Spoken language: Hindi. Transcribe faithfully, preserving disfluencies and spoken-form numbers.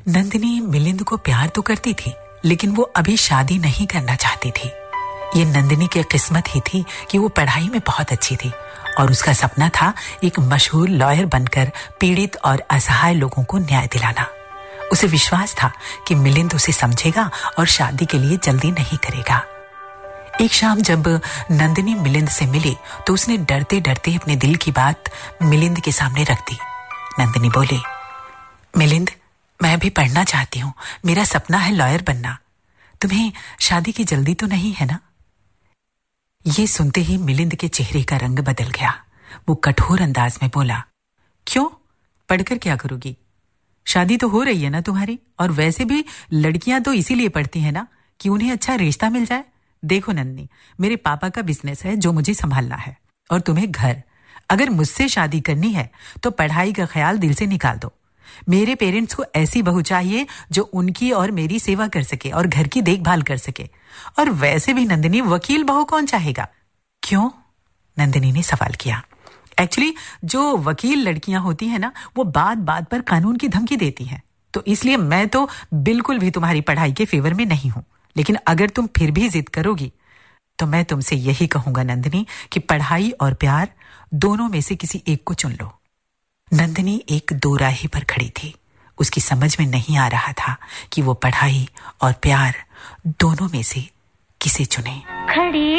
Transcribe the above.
नंदिनी मिलिंद को प्यार तो करती थी, लेकिन वो अभी शादी नहीं करना चाहती थी। ये नंदिनी की किस्मत ही थी कि वो पढ़ाई में बहुत अच्छी थी और उसका सपना था एक मशहूर लॉयर बनकर पीड़ित और असहाय लोगों को न्याय दिलाना। उसे विश्वास था कि मिलिंद उसे समझेगा और शादी के लिए जल्दी नहीं करेगा। एक शाम जब नंदिनी मिलिंद से मिली तो उसने डरते डरते अपने दिल की बात मिलिंद के सामने रख दी। नंदिनी बोली, मिलिंद, मैं भी पढ़ना चाहती हूँ, मेरा सपना है लॉयर बनना। तुम्हें शादी की जल्दी तो नहीं है ना? ये सुनते ही मिलिंद के चेहरे का रंग बदल गया। वो कठोर अंदाज में बोला, क्यों? पढ़कर क्या करोगी? शादी तो हो रही है ना तुम्हारी, और वैसे भी लड़कियां तो इसीलिए पढ़ती हैं ना कि उन्हें अच्छा रिश्ता मिल जाए। देखो नंदिनी, मेरे पापा का बिजनेस है जो मुझे संभालना है, और तुम्हें घर। अगर मुझसे शादी करनी है तो पढ़ाई का ख्याल दिल से निकाल दो। मेरे पेरेंट्स को ऐसी बहू चाहिए जो उनकी और मेरी सेवा कर सके और घर की देखभाल कर सके। और वैसे भी नंदिनी, वकील बहू कौन चाहेगा? क्यों? नंदिनी ने सवाल किया। एक्चुअली जो वकील लड़कियां होती हैं ना, वो बात बात पर कानून की धमकी देती हैं। तो इसलिए मैं तो बिल्कुल भी तुम्हारी पढ़ाई के फेवर में नहीं हूं। लेकिन अगर तुम फिर भी जिद करोगी तो मैं तुमसे यही कहूंगा नंदिनी कि पढ़ाई और प्यार दोनों में से किसी एक को चुन लो। नंदिनी एक दोराहे पर खड़ी थी। उसकी समझ में नहीं आ रहा था कि वो पढ़ाई और प्यार दोनों में से किसे चुने। खड़ी